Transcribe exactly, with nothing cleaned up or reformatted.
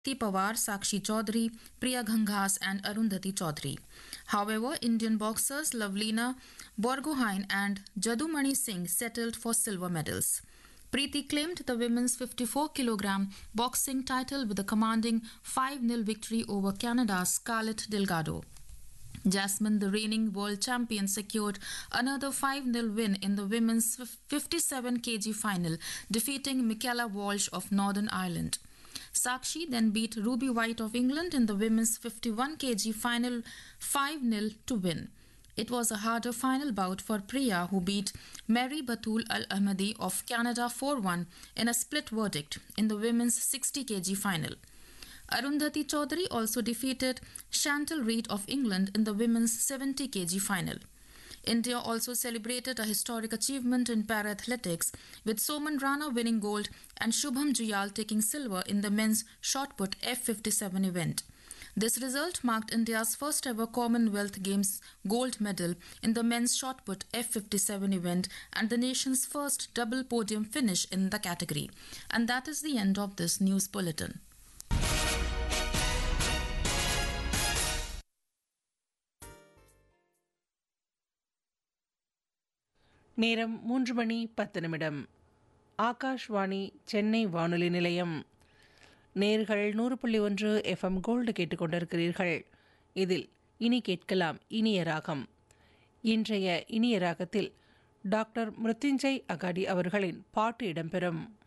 Pawar, Sakshi Chaudhary, Priya Ghanghas, and Arundhati Chaudhary. However, Indian boxers Lavlina Borgohain and Jadumani Singh settled for silver medals. Preeti claimed the women's fifty-four kilogram boxing title with a commanding five nil victory over Canada's Scarlett Delgado. Jasmine, the reigning world champion, secured another five nil win in the women's fifty-seven kilogram final, defeating Michaela Walsh of Northern Ireland. Sakshi then beat Ruby White of England in the women's fifty-one kilogram final five nil to win. It was a harder final bout for Priya, who beat Mary Batul Al Ahmadi of Canada four one in a split verdict in the women's sixty kilogram final. Arundhati Chaudhary also defeated Chantal Reid of England in the women's seventy kilogram final. India also celebrated a historic achievement in para-athletics, with Soman Rana winning gold and Shubham Juyal taking silver in the men's shot put F fifty-seven event. This result marked India's first ever Commonwealth Games gold medal in the men's shot put F fifty-seven event and the nation's first double podium finish in the category. And that is the end of this news bulletin. நேரம் மூன்று மணி பத்து நிமிடம். ஆகாஷ்வாணி சென்னை வானொலி நிலையம். நேர்கள் நூறு புள்ளி ஒன்று எஃப்எம் கோல்டு கேட்டுக்கொண்டிருக்கிறீர்கள். இதில் இனி கேட்கலாம் இனிய ராகம். இன்றைய இனிய ராகத்தில் டாக்டர் மிருத்யுஞ்சய் அகாடி அவர்களின் பாட்டு இடம்பெறும்.